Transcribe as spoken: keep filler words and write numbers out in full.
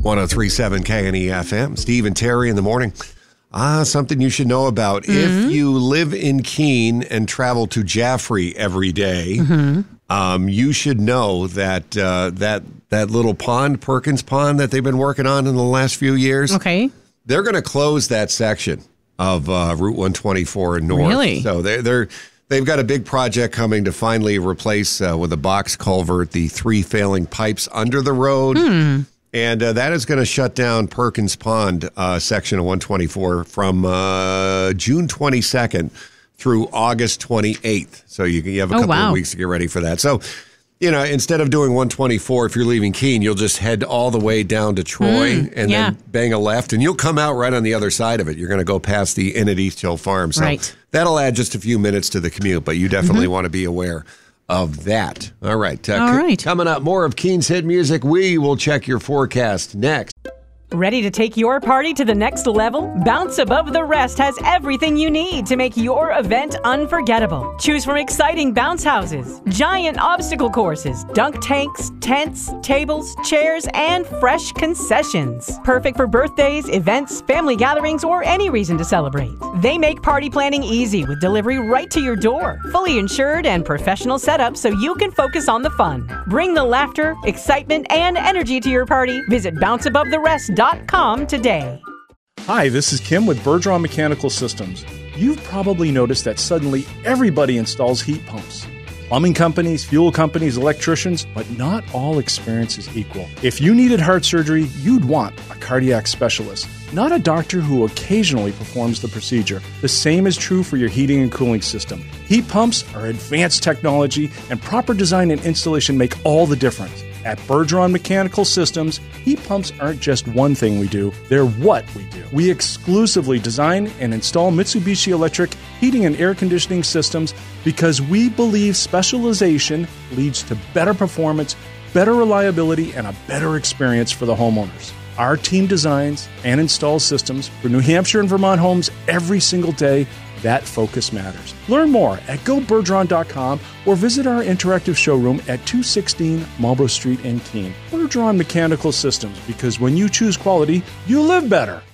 one oh three point seven K N E F M. Steve and Terry in the morning. Ah, something you should know about. Mm-hmm. If you live in Keene and travel to Jaffrey every day, mm-hmm. um, you should know that uh, that that little pond, Perkins Pond, that they've been working on in the last few years. Okay. They're going to close that section of uh, Route one twenty-four North. Really? So they're, they're, they've got a big project coming to finally replace, uh, with a box culvert, the three failing pipes under the road. Hmm. And uh, that is going to shut down Perkins Pond uh, section of one twenty-four from uh, June twenty-second through August twenty-eighth. So you, you have a oh, couple wow. of weeks to get ready for that. So, you know, instead of doing one twenty-four, if you're leaving Keene, you'll just head all the way down to Troy mm, and yeah. then bang a left, and you'll come out right on the other side of it. You're going to go past the Inn at East Hill Farm. So right. that'll add just a few minutes to the commute, but you definitely mm-hmm. want to be aware of that. All right. Uh, all c- right. Coming up, more of Keene's hit music. We will check your forecast next. Ready to take your party to the next level? Bounce Above the Rest has everything you need to make your event unforgettable. Choose from exciting bounce houses, giant obstacle courses, dunk tanks, tents, tables, chairs, and fresh concessions. Perfect for birthdays, events, family gatherings, or any reason to celebrate. They make party planning easy with delivery right to your door. Fully insured and professional setup so you can focus on the fun. Bring the laughter, excitement, and energy to your party. Visit bounce above the rest dot com today. Hi, this is Kim with Bergeron Mechanical Systems. You've probably noticed that suddenly everybody installs heat pumps. Plumbing companies, fuel companies, electricians, but not all experience is equal. If you needed heart surgery, you'd want a cardiac specialist, not a doctor who occasionally performs the procedure. The same is true for your heating and cooling system. Heat pumps are advanced technology, and proper design and installation make all the difference. At Bergeron Mechanical Systems, heat pumps aren't just one thing we do, they're what we do. We exclusively design and install Mitsubishi Electric heating and air conditioning systems because we believe specialization leads to better performance, better reliability, and a better experience for the homeowners. Our team designs and installs systems for New Hampshire and Vermont homes every single day. That focus matters. Learn more at go bergeron dot com or visit our interactive showroom at two sixteen Marlborough Street in Keene. Bergeron Mechanical Systems, because when you choose quality, you live better.